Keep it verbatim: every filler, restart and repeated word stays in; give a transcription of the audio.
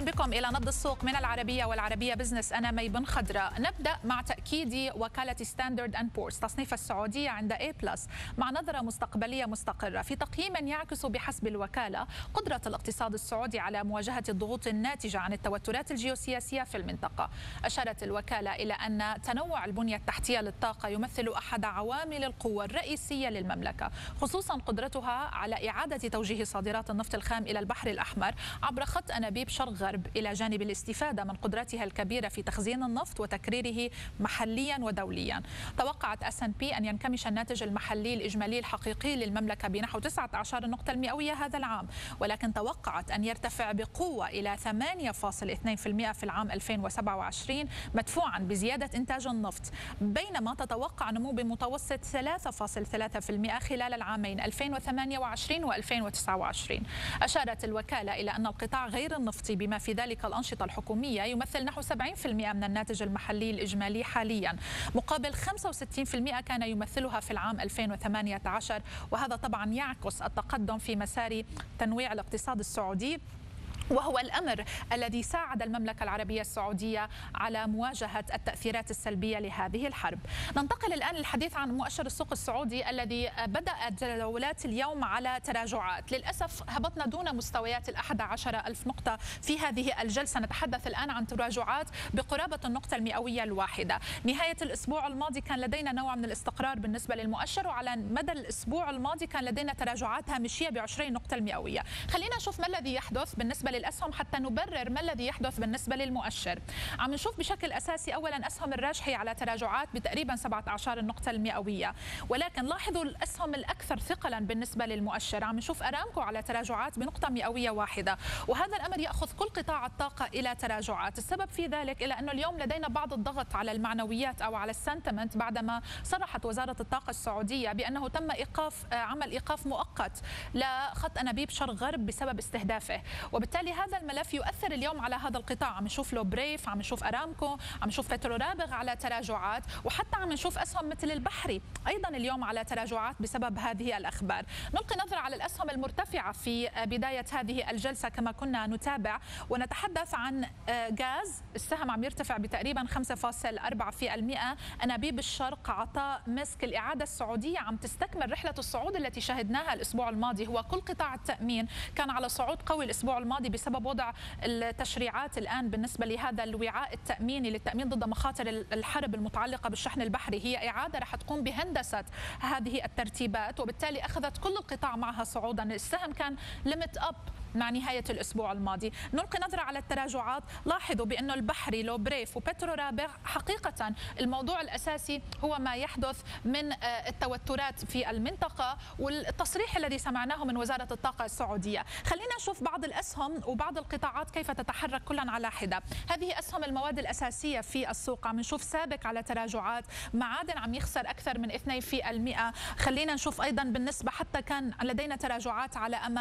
أهلا بكم إلى نبض السوق من العربية والعربية بزنس. أنا مي بن خضراء. نبدأ مع تأكيد وكالة ستاندرد أند بورز تصنيف السعودية عند A بلس مع نظرة مستقبلية مستقرة في تقييم يعكس بحسب الوكالة قدرة الاقتصاد السعودي على مواجهة الضغوط الناتجة عن التوترات الجيوسياسية في المنطقة. أشارت الوكالة إلى أن تنوع البنية التحتية للطاقة يمثل أحد عوامل القوة الرئيسية للمملكة، خصوصا قدرتها على إعادة توجيه صادرات النفط الخام إلى البحر الأحمر عبر خط أنابيب شرق غرب، إلى جانب الاستفادة من قدرتها الكبيرة في تخزين النفط وتكريره محليا ودوليا. توقعت اس ان بي أن ينكمش الناتج المحلي الإجمالي الحقيقي للمملكة بنحو تسعة عشر النقطة المئوية هذا العام، ولكن توقعت أن يرتفع بقوة إلى ثمانية فاصلة اثنين بالمئة في العام ألفين وسبعة وعشرين مدفوعا بزيادة إنتاج النفط، بينما تتوقع نمو بمتوسط ثلاثة فاصلة ثلاثة بالمئة خلال العامين ألفين وثمانية وعشرين وألفين وتسعة وعشرين. أشارت الوكالة إلى أن القطاع غير النفطي بما في ذلك الأنشطة الحكومية يمثل نحو سبعين بالمئة من الناتج المحلي الإجمالي حاليا، مقابل خمسة وستين بالمئة كان يمثلها في العام ألفين وثمانية عشر، وهذا طبعا يعكس التقدم في مسار تنويع الاقتصاد السعودي، وهو الأمر الذي ساعد المملكة العربية السعودية على مواجهة التأثيرات السلبية لهذه الحرب. ننتقل الآن للحديث عن مؤشر السوق السعودي الذي بدأت جولات اليوم على تراجعات. للأسف هبطنا دون مستويات الأحد عشر ألف نقطة في هذه الجلسة. نتحدث الآن عن تراجعات بقرابة النقطة المئوية الواحدة. نهاية الأسبوع الماضي كان لدينا نوع من الاستقرار بالنسبة للمؤشر، وعلى مدى الأسبوع الماضي كان لدينا تراجعات هامشية بعشرين نقطة المئوية. خلينا نشوف ما الذي يحدث بالنسبة للأسهم حتى نبرر ما الذي يحدث بالنسبة للمؤشر. عم نشوف بشكل أساسي أولا أسهم الراجحي على تراجعات بتقريبا سبعة عشر النقطة المئوية، ولكن لاحظوا الأسهم الأكثر ثقلا بالنسبة للمؤشر. عم نشوف أرامكو على تراجعات بنقطة مئوية واحدة، وهذا الأمر يأخذ كل قطاع الطاقة إلى تراجعات. السبب في ذلك إلى أنه اليوم لدينا بعض الضغط على المعنويات أو على السنتمنت بعدما صرحت وزارة الطاقة السعودية بأنه تم إيقاف عمل إيقاف مؤقت لخط أنابيب شرق غرب بسبب استهدافه، وبالتالي هذا الملف يؤثر اليوم على هذا القطاع. عم نشوف لو بريف، عم نشوف أرامكو، عم نشوف بترو رابغ على تراجعات، وحتى عم نشوف أسهم مثل البحري أيضا اليوم على تراجعات بسبب هذه الأخبار. نلقي نظرة على الأسهم المرتفعة في بداية هذه الجلسة كما كنا نتابع، ونتحدث عن غاز. السهم عم يرتفع بتقريبا خمسة فاصلة أربعة بالمئة. أنابيب الشرق، عطاء، مسك، الإعادة السعودية عم تستكمل رحلة الصعود التي شاهدناها الأسبوع الماضي. هو كل قطاع التأمين كان على صعود قوي الأسبوع الماضي بسبب وضع التشريعات الآن بالنسبة لهذا الوعاء التأميني للتأمين ضد مخاطر الحرب المتعلقة بالشحن البحري. هي إعادة رح تقوم بهندسة هذه الترتيبات، وبالتالي أخذت كل القطاع معها صعودا. السهم كان ليمت أب مع نهاية الأسبوع الماضي. نلقي نظرة على التراجعات. لاحظوا بأنه البحري، لو بريف، وبترو رابغ حقيقة الموضوع الأساسي هو ما يحدث من التوترات في المنطقة والتصريح الذي سمعناه من وزارة الطاقة السعودية. خلينا نشوف بعض الأسهم وبعض القطاعات كيف تتحرك كلا على حدة. هذه أسهم المواد الأساسية في السوق. عم نشوف سابق على تراجعات، معادن عم يخسر أكثر من اثنين بالمئة. خلينا نشوف أيضا بالنسبة حتى كان لدينا تراجعات على أمام